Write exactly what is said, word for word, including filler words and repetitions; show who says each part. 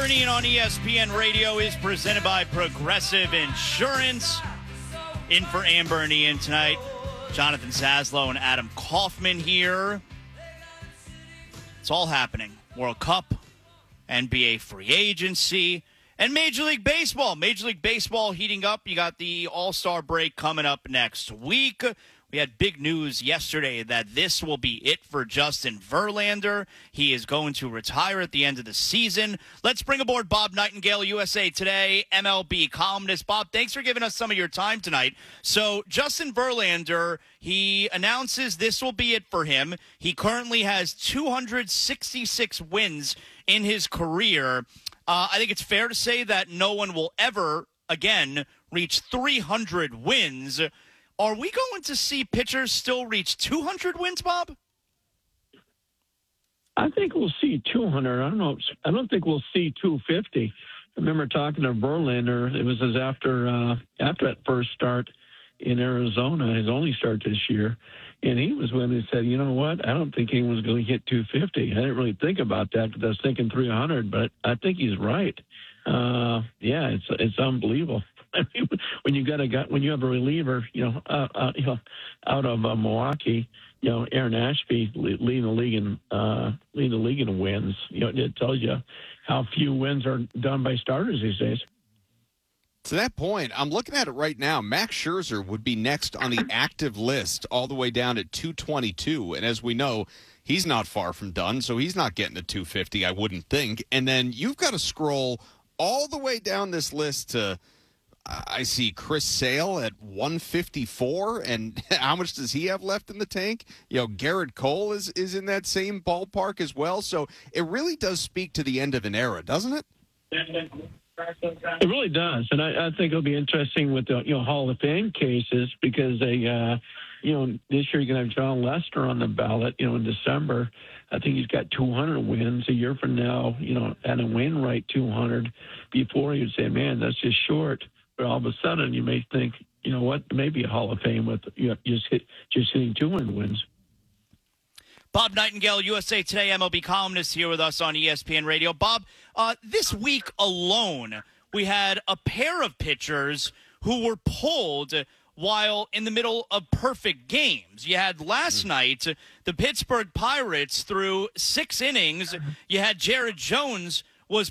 Speaker 1: Bernie and on E S P N Radio is presented by Progressive Insurance. In for Amber and Ian tonight, Jonathan Zaslow and Adam Kaufman here. It's all happening. World Cup, N B A free agency, and Major League Baseball. Major League Baseball heating up. You got the All-Star break coming up next week. We had big news yesterday that this will be it for Justin Verlander. He is going to retire at the end of the season. Let's bring aboard Bob Nightingale, U S A Today, M L B columnist. Bob, thanks for giving us some of your time tonight. So Justin Verlander, he announces this will be it for him. He currently has two hundred sixty-six wins in his career. Uh, I think it's fair to say that no one will ever, again, reach three hundred wins. Are we going to see pitchers still reach two hundred wins, Bob?
Speaker 2: I think we'll see two hundred. I don't know. I don't think we'll see two fifty. I remember talking to Verlander. It was his after uh, after that first start in Arizona, his only start this year, and he was when he said, "You know what? I don't think anyone's going to hit two fifty." I didn't really think about that because I was thinking three hundred, but I think he's right. Uh, yeah, it's it's unbelievable. I mean, when you got a guy, when you have a reliever, you know, uh, uh, you know, out of uh, Milwaukee, you know, Aaron Ashby leading the league in uh, leading the league in wins. You know, it tells you how few wins are done by starters these days.
Speaker 3: To that point, I'm looking at it right now. Max Scherzer would be next on the active list, all the way down at two twenty-two, and as we know, he's not far from done, so he's not getting to two fifty, I wouldn't think. And then you've got to scroll all the way down this list to. I see Chris Sale at one fifty-four, and how much does he have left in the tank? You know, Garrett Cole is, is in that same ballpark as well. So it really does speak to the end of an era, doesn't it?
Speaker 2: It really does, and I, I think it'll be interesting with the you know Hall of Fame cases because they, uh, you know, this year you're going to have John Lester on the ballot. You know, in December, I think he's got two hundred wins. A year from now, you know, Adam Wainwright two hundred. Before you'd say, man, that's just short. But all of a sudden, you may think, you know what, maybe a Hall of Fame with you know, just hit, just hitting two hundred wins.
Speaker 1: Bob Nightingale, U S A Today M L B columnist, here with us on E S P N Radio. Bob, uh, this week alone, we had a pair of pitchers who were pulled while in the middle of perfect games. You had last mm-hmm. night, the Pittsburgh Pirates threw six innings. You had Jared Jones